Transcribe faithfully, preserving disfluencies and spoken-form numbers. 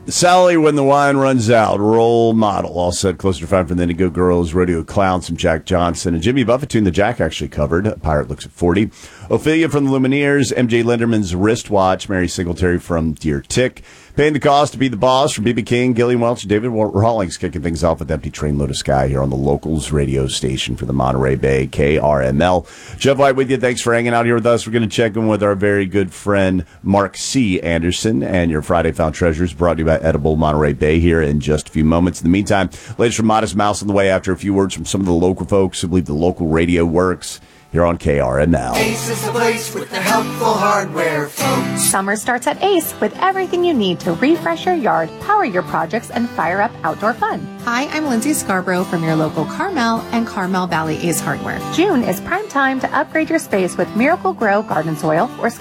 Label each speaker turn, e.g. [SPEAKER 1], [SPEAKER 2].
[SPEAKER 1] Sally, when the wine runs out, role model. All set, closer to five from the Indigo Girls, Rodeo Clown, some Jack Johnson, and Jimmy Buffett tune the Jack actually covered. Pirate looks at forty. Ophelia from the Lumineers, M J Linderman's Wristwatch, Mary Singletary from Dear Tick. Paying the Cost to Be the Boss from B B King, Gillian Welch, David Rawlings kicking things off with Empty Train Load of Sky here on the Locals radio station for the Monterey Bay, K R M L. Jeff White with you. Thanks for hanging out here with us. We're going to check in with our very good friend Mark C. Anderson and your Friday Found Treasures brought to you by Edible Monterey Bay here in just a few moments. In the meantime, latest from Modest Mouse on the way after a few words from some of the local folks who believe the local radio works. Here on K R M L.
[SPEAKER 2] Ace is the place with the helpful hardware, folks.
[SPEAKER 3] Summer starts at Ace with everything you need to refresh your yard, power your projects, and fire up outdoor fun.
[SPEAKER 4] Hi, I'm Lindsay Scarborough from your local Carmel and Carmel Valley Ace Hardware.
[SPEAKER 3] June is prime time to upgrade your space with Miracle Grow garden soil or